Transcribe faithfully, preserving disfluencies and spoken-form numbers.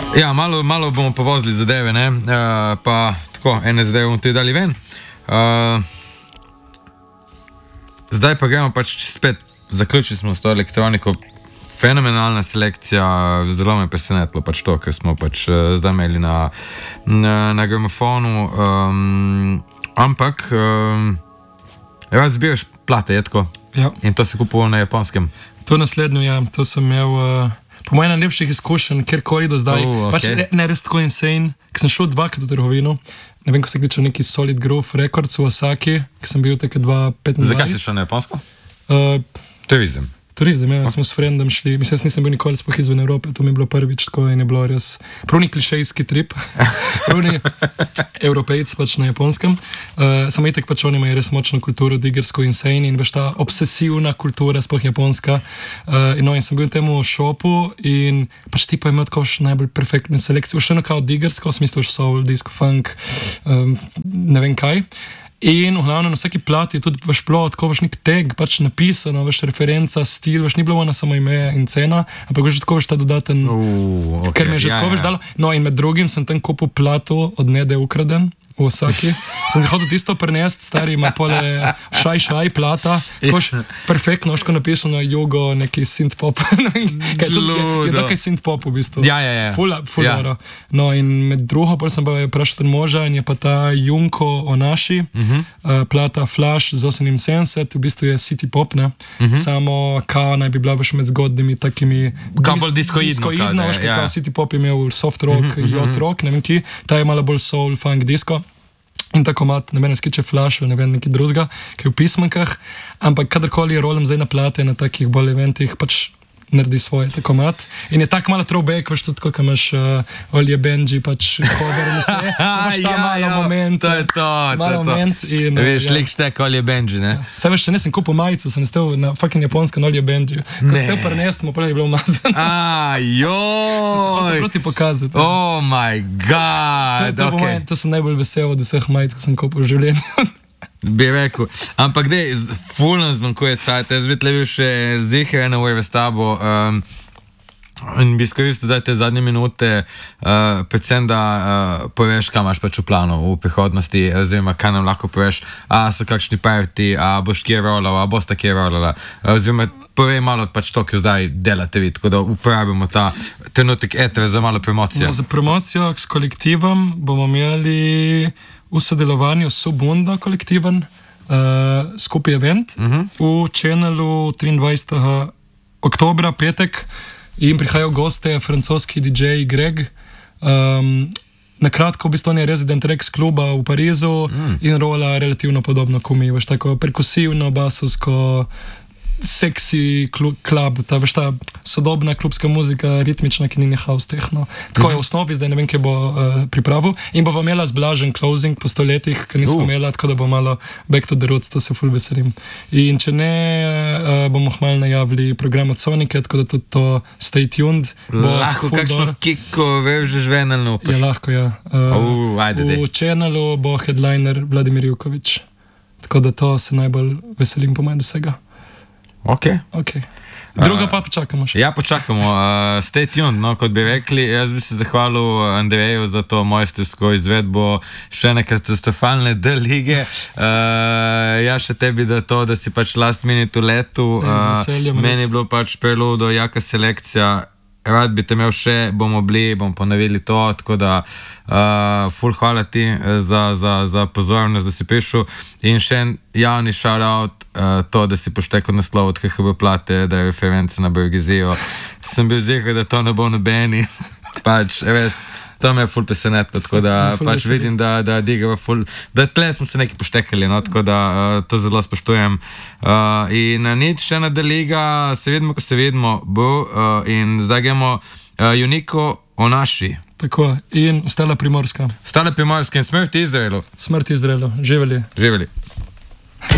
Ja, malo, malo bomo povozili zadeve, ne? Uh, pa tako, ene zadeve bomo tudi dali ven. Uh, zdaj pa gremo pač spet, zaključili smo s to elektroniko, fenomenalna selekcija, zelo me presenetilo pač to, ker smo pač uh, zdaj imeli na, na, na gramofonu, um, ampak um, rad zbiraš plate, je tako? Ja. In to si kupoval na japonskem? To naslednjo, ja, to sem imel... Uh... Po mojem najlepših izkušenj, kjerkoli do zdaj, uh, okay. pač ne, ne res tako insane, ker sem šel dvakrat v trgovino, ne vem, ko se kličal neki Solid Groove Records v Osaki, ki sem bil tako dva petnajst. Zakaj si šel na japonsko? Uh, Turizem. Turizem, ja, smo s frendom šli, mislim, jaz nisem bil nikoli sploh izven Evrope, to mi je bilo prvič tako in je bilo res pravni klišejski trip, pravni Evropejc pač na japonskem, uh, samo itak pač oni imajo res močno kulturo, digersko insane in veš ta obsesivna kultura, sploh japonska, uh, in no, in sem bil v temu šopu in pač ti pa imel tako še najbolj perfektne selekcije, še eno kao digersko, v smislu soul, disco, funk, um, ne vem kaj. In v glavnem na vsaki plati je tudi vaš plot, tako vaš nek tag, pač napisano, vaš referenca, stil, vaš ni bilo ona samo ime in cena, ampak vaš tako vaš ta dodaten, uh, okay. ker mi je že ja, tako ja. vaš dalo. No in med drugim sem tam kupil plato od Nede Ukraden v Osaki. Sem se hotel tisto prenesti, stari ima pole šaj šaj plata, takož perfektno, ško napisano jugo, neki synth pop, kaj je tudi, je, je dokaj synth pop v bistvu. Ja, ja, ja. Full, full ja. No in med drugo, pol sem pa vprašal ten moža in je pa ta Junko Onashi, uh-huh. uh, plata Flash z oseminsedemdeset, v bistvu je city pop, ne? Uh-huh. Samo kao naj bi bila veš med zgodnimi takimi... Kao bolj diskoidno. Diskoidno, veš, ja. Kao city pop je imel soft rock, uh-huh, yacht rock, ne vem ki, ta je malo bolj soul, funk, disco. In tako mat, ne vem, skiče Flash ali ne vem, neki drugega, ki je v pismankah, ampak kadarkoli je rolam zdaj na plate, na takih bolj eventih, pač naredi svoje, tako mat. In je tako malo throwback, veš tudi, ko imaš uh, Olje Benji, pač cover in vse, imaš ta ja, malo ja, moment, to je to, malo to moment. In, veš, ja. lik štek Olje Benji, ne? Ja. Saj veš, če nisem kupil majico, sem stel na fucking japonskem Olje Benji. Ko Ne. stel prnestmo, pa je bilo umazano. A, Sem se hotel joj! proti pokazati. Oh my god, to, to, ok. okay. to sem najbolj vesel od vseh majic, ko sem kupil v življenju. Bi rekel, ampak dej, fulno zmanjkuje cajt, jaz bi tle bil še zdiher eno ure s tabo, um, in bi izkoristil zdaj te zadnje minute, uh, predvsem da uh, poveš, kaj imaš pač v planu v prihodnosti, oziroma kaj nam lahko poveš, a so kakšni parti, a boš kje rolala, a boš kje rolala, oziroma povej malo pač to, ki zdaj delate vi, tako da uporabimo ta trenutek etere za malo promocije. No, za promocijo s kolektivom bomo imeli v sodelovanju s Subunda kolektiven uh, skupaj event uh-huh. v channelu triindvajsetega oktobra, petek, in prihajajo goste, francoski D J Greg, um, na kratko v bistvu on je Resident Rex kluba v Parizu mm. in rola relativno podobno kot mi, veš, tako perkusivno, basovsko, seksi klub, ta, veš, ta sodobna klubska muzika, ritmična, ki ni ne house techno. Tako mm-hmm. je v osnovi, zdaj ne vem, kje bo uh, pripravil. In bo pa imela zblažen closing po stoletjih, ker nismo uh. imela, tako da bo malo back to the roots, to se ful veselim. In če ne, uh, bomo hmalo najavili program od Sonike, tako da tudi to stay tuned. Lahko kakšno kiko vežeš ven ali upaš? Ja, lahko, ja. Uh, uh, ajde, v channelu bo headliner Vladimir Jukovič. Tako da to se najbolj veselim po manj vsega. Ok. Okay. Druga pa počakamo še. Ja, počakamo. Uh, stay tuned, no, kot bi rekli. Jaz bi se zahvalil Andreju za to mojstrsko izvedbo še ene katastrofalne D-lige. Uh, ja, še tebi da to, da si pač last minute v letu. Uh, meni je bilo pač preludo, jaka selekcija. Rad bi te imel še, bomo bili, bomo ponovili to, tako da uh, ful hvala ti za, za, za pozornost, da si prišel in še en javni shoutout, uh, to, da si poštekal naslov od K H B plate, da je referenca na Borgesijo. Sem bil ziher, da to ne bo nobeni, pač res, to me je ful presenetilo, tako da pač vidim, da, da diga ful, da tle smo se neki poštekali, no, tako da uh, to zelo spoštujem. Uh, in uh, nič še na D-liga, se vidimo, ko se vidimo, bo, uh, in zdaj gremo uh, Juniko Onashi. Tako, in ostala Primorska. Ostala Primorska in smrt Izraelu. Smrt Izraelu, živeli. Živeli.